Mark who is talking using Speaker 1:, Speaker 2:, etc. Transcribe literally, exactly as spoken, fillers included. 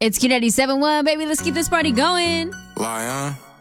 Speaker 1: It's Q ninety-seven point one, baby. Let's keep this party going.
Speaker 2: Lion.